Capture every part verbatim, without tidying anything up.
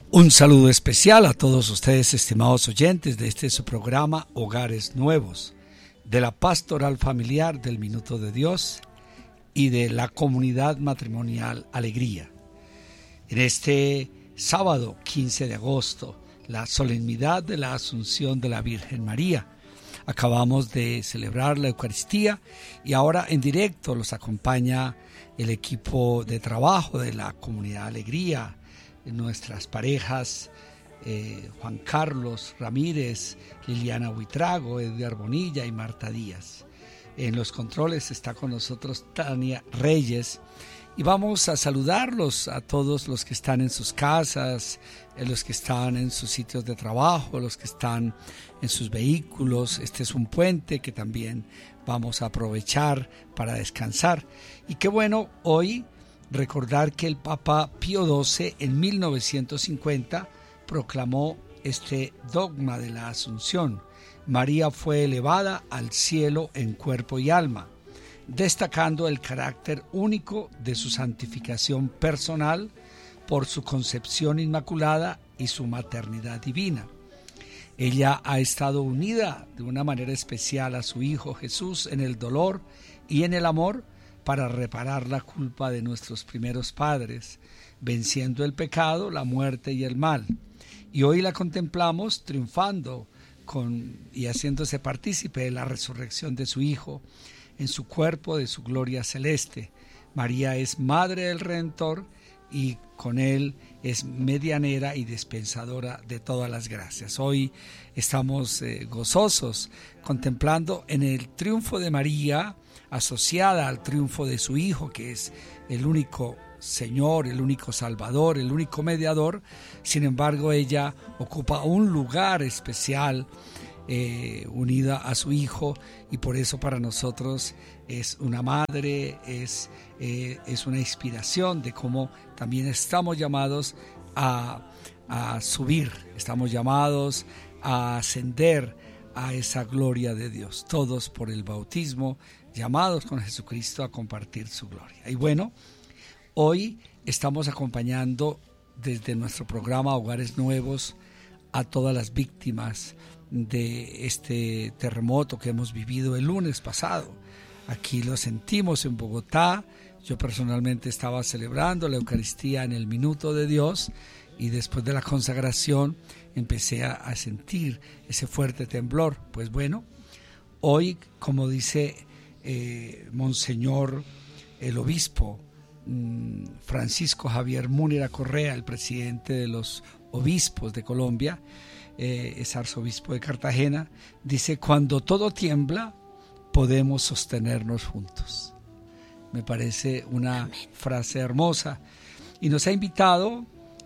Un saludo especial a todos ustedes, estimados oyentes de este su programa Hogares Nuevos, de la Pastoral Familiar del Minuto de Dios y de la Comunidad Matrimonial Alegría. En este sábado quince de agosto, la solemnidad de la Asunción de la Virgen María. Acabamos de celebrar la Eucaristía y ahora en directo los acompaña el equipo de trabajo de la Comunidad Alegría, nuestras parejas eh, Juan Carlos Ramírez, Liliana Huitrago, Edgar Bonilla y Marta Díaz. En los controles está con nosotros Tania Reyes y vamos a saludarlos a todos los que están en sus casas, los que están en sus sitios de trabajo, los que están en sus vehículos. Este es un puente que también vamos a aprovechar para descansar. Y qué bueno hoy recordar que el Papa Pío doce en mil novecientos cincuenta proclamó este dogma de la Asunción. María fue elevada al cielo en cuerpo y alma, destacando el carácter único de su santificación personal por su concepción inmaculada y su maternidad divina. Ella ha estado unida de una manera especial a su Hijo Jesús en el dolor y en el amor, para reparar la culpa de nuestros primeros padres, venciendo el pecado, la muerte y el mal. Y hoy la contemplamos triunfando con, y haciéndose partícipe de la resurrección de su Hijo, en su cuerpo de su gloria celeste. María es Madre del Redentor y con él es medianera y dispensadora de todas las gracias. Hoy estamos eh, gozosos contemplando en el triunfo de María, asociada al triunfo de su Hijo, que es el único Señor, el único Salvador, el único mediador. Sin embargo, ella ocupa un lugar especial eh, unida a su Hijo, y por eso para nosotros es una madre, es, eh, es una inspiración de cómo también estamos llamados a, a subir, estamos llamados a ascender a esa gloria de Dios, todos por el bautismo, llamados con Jesucristo a compartir su gloria. Y bueno, hoy estamos acompañando desde nuestro programa Hogares Nuevos a todas las víctimas de este terremoto que hemos vivido el lunes pasado. Aquí lo sentimos en Bogotá. Yo personalmente estaba celebrando la Eucaristía en el Minuto de Dios y después de la consagración empecé a, a sentir ese fuerte temblor. Pues bueno, hoy, como dice eh, Monseñor el obispo mmm, Francisco Javier Múnera Correa, el presidente de los obispos de Colombia, eh, es arzobispo de Cartagena, dice: cuando todo tiembla, podemos sostenernos juntos. Me parece una Amén. Frase hermosa, y nos ha invitado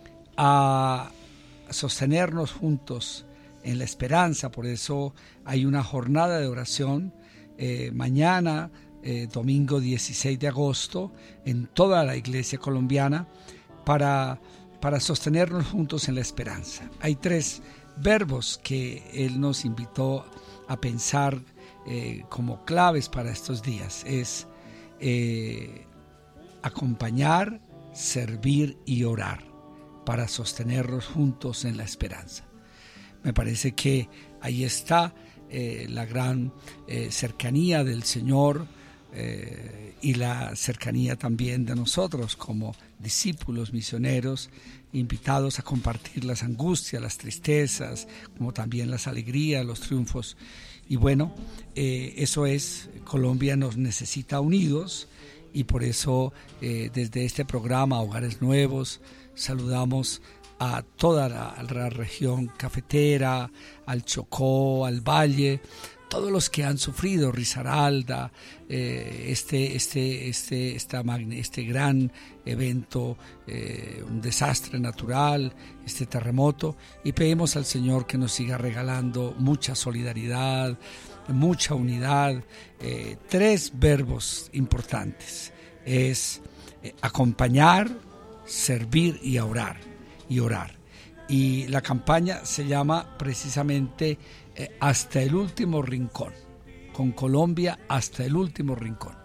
a sostenernos juntos en la esperanza. Por eso hay una jornada de oración eh, mañana, eh, domingo dieciséis de agosto, en toda la iglesia colombiana, para, para sostenernos juntos en la esperanza. Hay tres verbos que él nos invitó a pensar eh, como claves para estos días. Es eh, acompañar, servir y orar, para sostenernos juntos en la esperanza. Me parece que ahí está eh, la gran eh, cercanía del Señor eh, y la cercanía también de nosotros como discípulos misioneros, invitados a compartir las angustias, las tristezas, como también las alegrías, los triunfos. Y bueno, eh, eso es, Colombia nos necesita unidos, y por eso eh, desde este programa Hogares Nuevos saludamos a toda la, la región cafetera, al Chocó, al Valle, todos los que han sufrido, Risaralda, eh, este, este, este, esta, este gran evento, eh, un desastre natural, este terremoto, y pedimos al Señor que nos siga regalando mucha solidaridad, mucha unidad. Eh, tres verbos importantes: es eh, acompañar, servir y orar, y orar. Y la campaña se llama precisamente eh, Hasta el último rincón, con Colombia hasta el último rincón.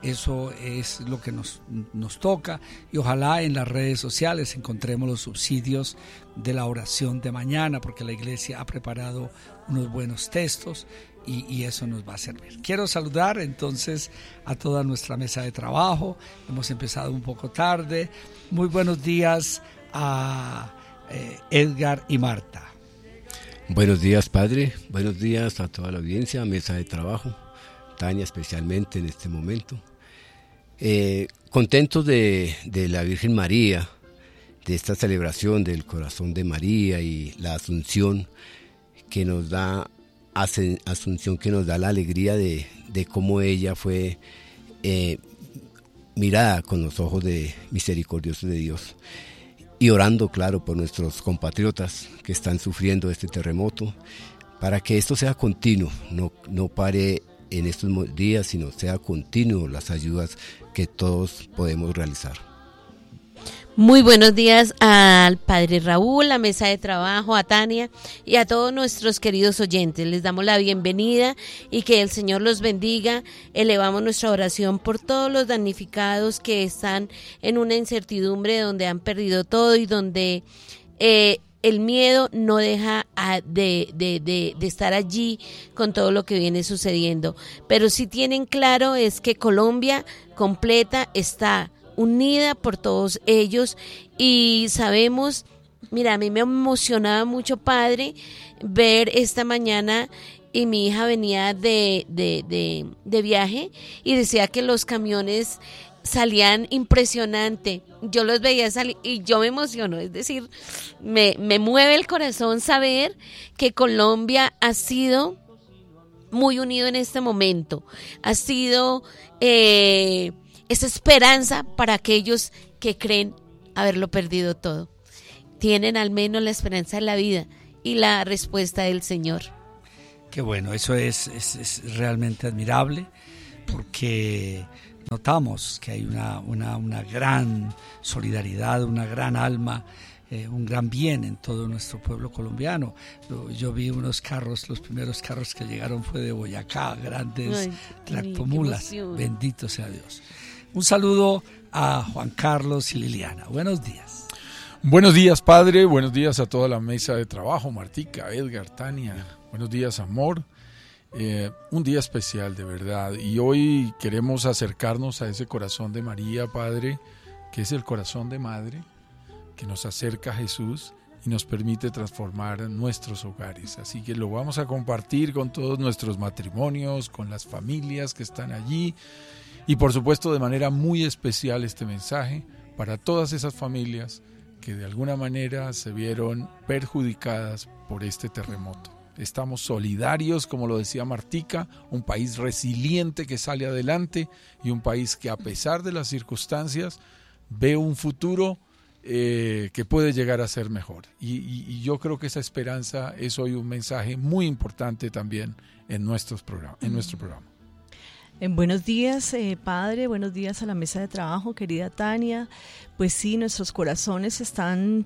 Eso es lo que nos, nos toca, y ojalá en las redes sociales encontremos los subsidios de la oración de mañana, porque la iglesia ha preparado unos buenos textos y, y eso nos va a servir. Quiero saludar entonces a toda nuestra mesa de trabajo. Hemos empezado un poco tarde. Muy buenos días a eh, Edgar y Marta. Buenos días, padre. Buenos días a toda la audiencia, mesa de trabajo. Tania especialmente en este momento. Eh, contentos de, de la Virgen María, de esta celebración del corazón de María y la asunción que nos da, asunción que nos da la alegría de, de cómo ella fue eh, mirada con los ojos de misericordiosos de Dios. Y orando, claro, por nuestros compatriotas que están sufriendo este terremoto, para que esto sea continuo, no, no pare en estos días, sino sea continuo las ayudas que todos podemos realizar. Muy buenos días al Padre Raúl, la mesa de trabajo, a Tania y a todos nuestros queridos oyentes. Les damos la bienvenida y que el Señor los bendiga. Elevamos nuestra oración por todos los damnificados que están en una incertidumbre donde han perdido todo y donde eh, el miedo no deja de, de, de, de estar allí con todo lo que viene sucediendo. Pero sí tienen claro es que Colombia completa está unida por todos ellos y sabemos, mira, a mí me emocionaba mucho, padre, ver esta mañana y mi hija venía de, de, de, de viaje y decía que los camiones salían impresionante. Yo los veía salir y yo me emociono, es decir, me, me mueve el corazón saber que Colombia ha sido muy unido en este momento, ha sido eh, esa esperanza para aquellos que creen haberlo perdido todo. Tienen al menos la esperanza de la vida y la respuesta del Señor. Qué bueno, eso es, es, es realmente admirable, porque notamos que hay una, una, una gran solidaridad, una gran alma, eh, un gran bien en todo nuestro pueblo colombiano. Yo, yo vi unos carros, los primeros carros que llegaron fue de Boyacá, grandes Ay, tractomulas, bendito sea Dios. Un saludo a Juan Carlos y Liliana, buenos días. Buenos días, padre, buenos días a toda la mesa de trabajo, Martica, Edgar, Tania, buenos días, amor. Eh, un día especial de verdad, y hoy queremos acercarnos a ese corazón de María, Padre, que es el corazón de madre que nos acerca a Jesús y nos permite transformar nuestros hogares. Así que lo vamos a compartir con todos nuestros matrimonios, con las familias que están allí, y por supuesto de manera muy especial este mensaje para todas esas familias que de alguna manera se vieron perjudicadas por este terremoto. Estamos solidarios, como lo decía Martica, un país resiliente que sale adelante y un país que a pesar de las circunstancias ve un futuro eh, que puede llegar a ser mejor. Y, y, y yo creo que esa esperanza es hoy un mensaje muy importante también en, nuestros programas, en nuestro programa. En buenos días, eh, padre, buenos días a la mesa de trabajo, querida Tania. Pues sí, nuestros corazones están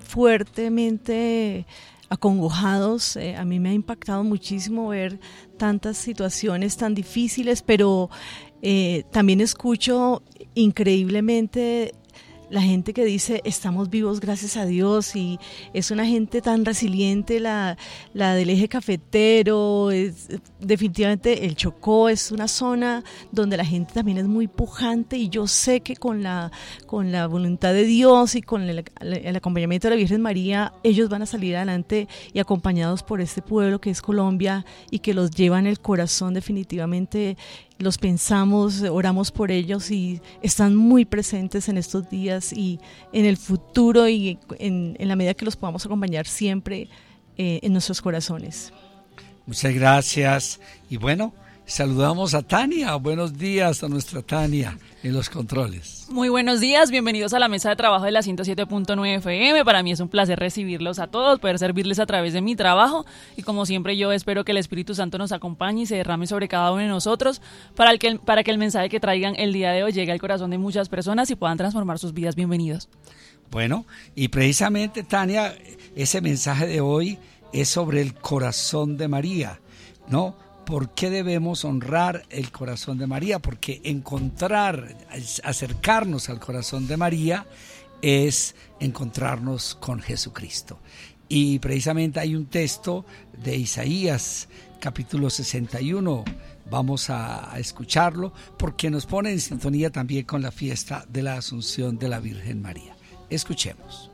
fuertemente acongojados. Eh, a mí me ha impactado muchísimo ver tantas situaciones tan difíciles, pero eh, también escucho increíblemente la gente que dice estamos vivos gracias a Dios, y es una gente tan resiliente, la, la del eje cafetero, es, definitivamente el Chocó es una zona donde la gente también es muy pujante, y yo sé que con la, con la voluntad de Dios y con el, el acompañamiento de la Virgen María, ellos van a salir adelante y acompañados por este pueblo que es Colombia y que los lleva en el corazón definitivamente. Los pensamos, oramos por ellos y están muy presentes en estos días y en el futuro, y en, en la medida que los podamos acompañar siempre eh, en nuestros corazones. Muchas gracias. Y bueno, saludamos a Tania. Buenos días a nuestra Tania en los controles. Muy buenos días, bienvenidos a la mesa de trabajo de la ciento siete punto nueve F M. Para mí es un placer recibirlos a todos, poder servirles a través de mi trabajo, y como siempre yo espero que el Espíritu Santo nos acompañe y se derrame sobre cada uno de nosotros para, el que, para que el mensaje que traigan el día de hoy llegue al corazón de muchas personas y puedan transformar sus vidas. Bienvenidos. Bueno, y precisamente, Tania, ese mensaje de hoy es sobre el corazón de María, ¿no? ¿por qué debemos honrar el corazón de María? Porque encontrar, acercarnos al corazón de María es encontrarnos con Jesucristo. Y precisamente hay un texto de Isaías, capítulo sesenta y uno, vamos a escucharlo, porque nos pone en sintonía también con la fiesta de la Asunción de la Virgen María. Escuchemos.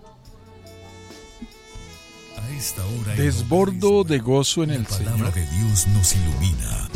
A esta hora Desbordo de gozo en el la palabra Señor. de Dios nos ilumina.